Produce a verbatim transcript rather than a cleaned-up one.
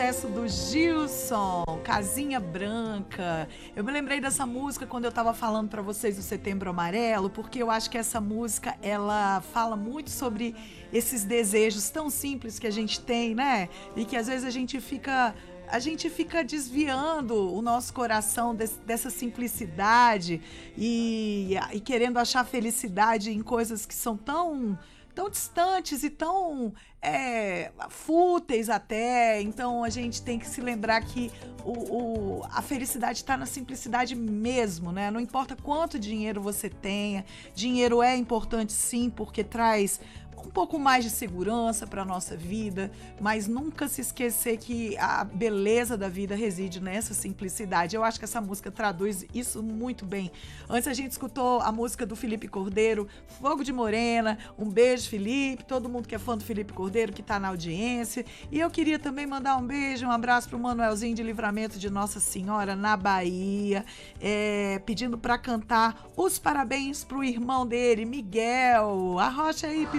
Sucesso do Gilson, Casinha Branca. Eu me lembrei dessa música quando eu tava falando pra vocês do Setembro Amarelo, porque eu acho que essa música, ela fala muito sobre esses desejos tão simples que a gente tem, né? E que às vezes a gente fica a gente fica desviando o nosso coração desse, dessa simplicidade e, e querendo achar felicidade em coisas que são tão tão distantes e tão é, fúteis até. Então a gente tem que se lembrar que o, o, a felicidade está na simplicidade mesmo, né? Não importa quanto dinheiro você tenha, dinheiro é importante sim, porque traz um pouco mais de segurança para a nossa vida, mas nunca se esquecer que a beleza da vida reside nessa simplicidade. Eu acho que essa música traduz isso muito bem. Antes a gente escutou a música do Felipe Cordeiro, Fogo de Morena. Um beijo, Felipe, todo mundo que é fã do Felipe Cordeiro, que está na audiência. E eu queria também mandar um beijo, um abraço para o Manuelzinho de Livramento de Nossa Senhora, na Bahia, é, pedindo para cantar os parabéns para o irmão dele, Miguel. Arrocha aí,